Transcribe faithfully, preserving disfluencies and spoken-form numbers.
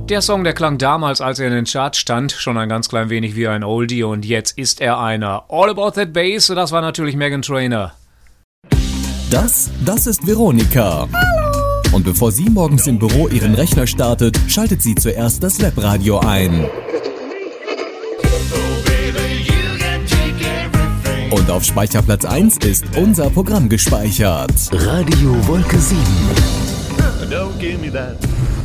Der Song, der klang damals, als er in den Charts stand, schon ein ganz klein wenig wie ein Oldie und jetzt ist er einer. All About That Bass, das war natürlich Meghan Trainor. Das, das ist Veronika. Hallo. Und bevor sie morgens im Büro ihren Rechner startet, schaltet sie zuerst das Webradio ein. Und auf Speicherplatz eins ist unser Programm gespeichert. Radio Wolke sieben. Don't give me that.